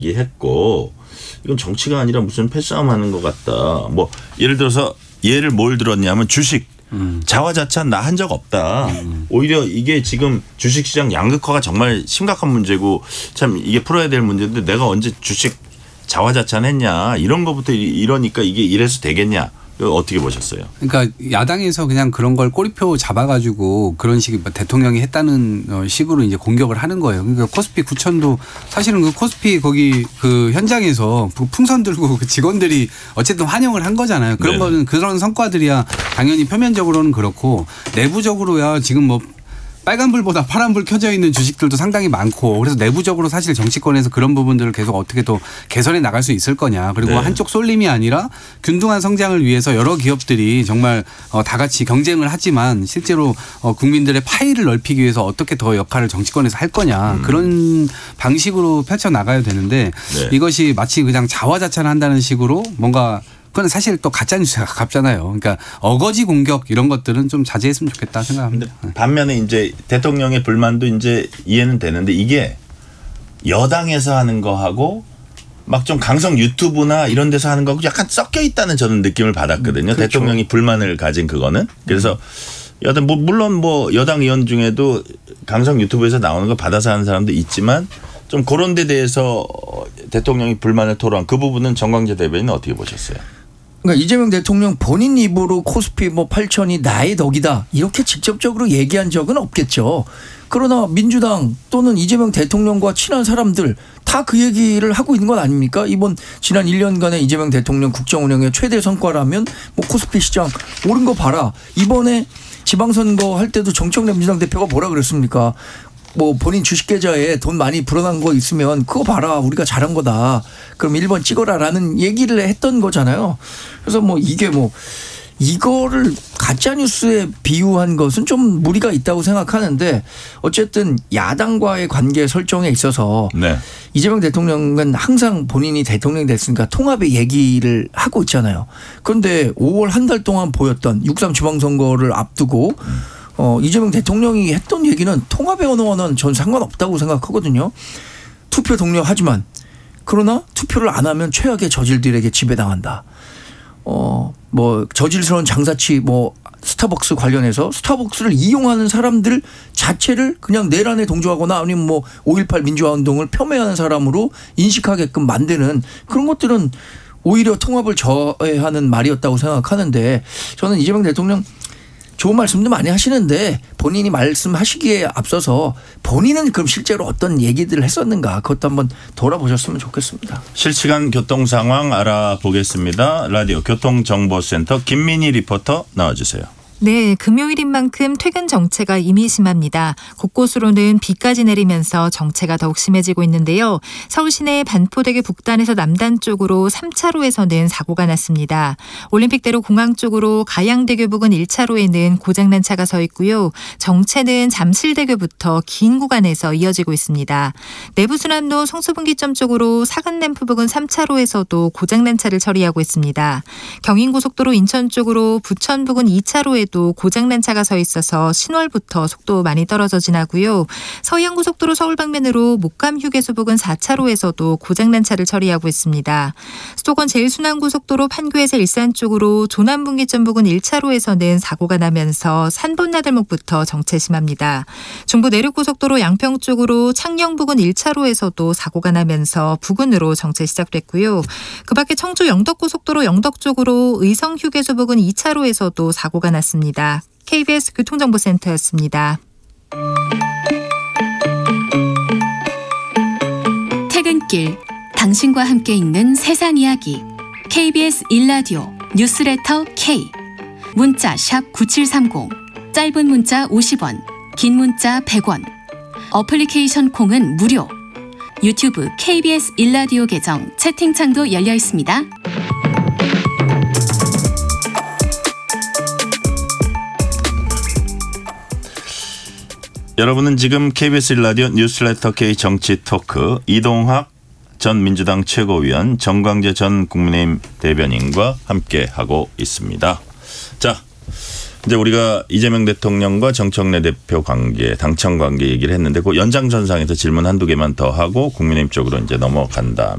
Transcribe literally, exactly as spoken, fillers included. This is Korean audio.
했고 이건 정치가 아니라 무슨 패싸움하는 것 같다. 뭐 예를 들어서 예를 뭘 들었냐면 주식 음. 자화자찬 나 한 적 없다. 음. 오히려 이게 지금 주식시장 양극화가 정말 심각한 문제고 참 이게 풀어야 될 문제인데 내가 언제 주식 자화자찬 했냐 이런 것부터 이러니까 이게 이래서 되겠냐. 어떻게 보셨어요? 그러니까 야당에서 그냥 그런 걸 꼬리표 잡아가지고 그런 식의 대통령이 했다는 식으로 이제 공격을 하는 거예요. 그러니까 코스피 구천도 사실은 그 코스피 거기 그 현장에서 풍선 들고 그 직원들이 어쨌든 환영을 한 거잖아요. 그런 네. 거는 그런 성과들이야 당연히 표면적으로는 그렇고 내부적으로야 지금 뭐 빨간불보다 파란불 켜져 있는 주식들도 상당히 많고 그래서 내부적으로 사실 정치권에서 그런 부분들을 계속 어떻게 또 개선해 나갈 수 있을 거냐. 그리고 네. 한쪽 쏠림이 아니라 균등한 성장을 위해서 여러 기업들이 정말 다 같이 경쟁을 하지만 실제로 국민들의 파이를 넓히기 위해서 어떻게 더 역할을 정치권에서 할 거냐. 음. 그런 방식으로 펼쳐나가야 되는데 네. 이것이 마치 그냥 자화자찬한다는 식으로 뭔가 그건 사실 또 가짜뉴스가 가깝잖아요. 그러니까 어거지 공격 이런 것들은 좀 자제했으면 좋겠다 생각합니다. 반면에 이제 대통령의 불만도 이제 이해는 되는데 이게 여당에서 하는 거하고 막 좀 강성 유튜브나 이런 데서 하는 거하고 약간 섞여 있다는 저는 느낌을 받았거든요. 음, 그렇죠. 대통령이 불만을 가진 그거는. 그래서 여당 뭐 물론 뭐 여당 의원 중에도 강성 유튜브에서 나오는 거 받아서 하는 사람도 있지만 좀 그런 데 대해서 대통령이 불만을 토로한 그 부분은 정광재 대변인은 어떻게 보셨어요? 그러니까 이재명 대통령 본인 입으로 코스피 뭐 팔천이 나의 덕이다 이렇게 직접적으로 얘기한 적은 없겠죠. 그러나 민주당 또는 이재명 대통령과 친한 사람들 다 그 얘기를 하고 있는 건 아닙니까? 이번 지난 일 년간의 이재명 대통령 국정 운영의 최대 성과라면 뭐 코스피 시장 오른 거 봐라. 이번에 지방선거 할 때도 정청래 민주당 대표가 뭐라 그랬습니까? 뭐 본인 주식 계좌에 돈 많이 불어난 거 있으면 그거 봐라 우리가 잘한 거다. 그럼 일 번 찍어라라는 얘기를 했던 거잖아요. 그래서 뭐 이게 뭐 이거를 가짜뉴스에 비유한 것은 좀 무리가 있다고 생각하는데 어쨌든 야당과의 관계 설정에 있어서 네. 이재명 대통령은 항상 본인이 대통령이 됐으니까 통합의 얘기를 하고 있잖아요. 그런데 오월 한 달 동안 보였던 육삼 지방선거를 앞두고 음. 어, 이재명 대통령이 했던 얘기는 통합의 언어와는 전 상관없다고 생각하거든요. 투표 독려하지만 그러나 투표를 안 하면 최악의 저질들에게 지배당한다. 어, 뭐 저질스러운 장사치 뭐 스타벅스 관련해서 스타벅스를 이용하는 사람들 자체를 그냥 내란에 동조하거나 아니면 뭐 오일팔 민주화 운동을 폄훼하는 사람으로 인식하게끔 만드는 그런 것들은 오히려 통합을 저해하는 말이었다고 생각하는데 저는 이재명 대통령 좋은 말씀도 많이 하시는데 본인이 말씀하시기에 앞서서 본인은 그럼 실제로 어떤 얘기들을 했었는가 그것도 한번 돌아보셨으면 좋겠습니다. 실시간 교통 상황 알아보겠습니다. 라디오 교통정보센터 김민희 리포터 나와주세요. 네, 금요일인 만큼 퇴근 정체가 이미 심합니다. 곳곳으로는 비까지 내리면서 정체가 더욱 심해지고 있는데요. 서울 시내 반포대교 북단에서 남단 쪽으로 삼 차로에서는 사고가 났습니다. 올림픽대로 공항 쪽으로 가양대교 부근 일 차로에는 고장난 차가 서 있고요. 정체는 잠실대교부터 긴 구간에서 이어지고 있습니다. 내부순환로 성수분기점 쪽으로 사근램프 부근 삼 차로에서도 고장난 차를 처리하고 있습니다. 경인고속도로 인천 쪽으로 부천 부근 이 차로에 또 고장난 차가 서 있어서 신월부터 속도 많이 떨어져 지나고요. 서해안고속도로 서울 방면으로 목감 휴게소 부근 사 차로에서도 고장난 차를 처리하고 있습니다. 수도권 제일순환고속도로 판교에서 일산 쪽으로 조남분기점 부근 일 차로에서는 사고가 나면서 산본나들목부터 정체 심합니다. 중부 내륙고속도로 양평 쪽으로 창녕 부근 일 차로에서도 사고가 나면서 부근으로 정체 시작됐고요. 그 밖에 청주 영덕고속도로 영덕 쪽으로 의성 휴게소 부근 이 차로에서도 사고가 났습니다. 케이비에스 교통정보센터였습니다. 퇴근길, 당신과 함께 읽는 세상 이야기. 케이비에스 일 라디오 뉴스레터 K. 문자 샵 구칠삼공, 짧은 문자 오십 원, 긴 문자 백 원. 어플리케이션 콩은 무료. 유튜브 케이비에스 일 라디오 계정 채팅창도 열려 있습니다. 여러분은 지금 케이비에스 일 라디오 뉴스레터 K 정치 토크 이동학 전 민주당 최고위원 정광재 전 국민의힘 대변인과 함께하고 있습니다. 자, 이제 우리가 이재명 대통령과 정청래 대표 관계, 당청 관계 얘기를 했는데 그 연장선상에서 질문 한두 개만 더 하고 국민의힘 쪽으로 이제 넘어간다.